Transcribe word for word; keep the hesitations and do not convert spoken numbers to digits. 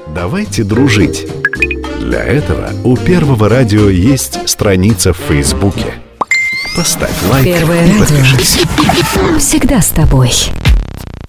Давайте дружить. Для этого у Первого радио есть страница в Фейсбуке. Поставь лайк Первое и радио. подпишись. Всегда с тобой.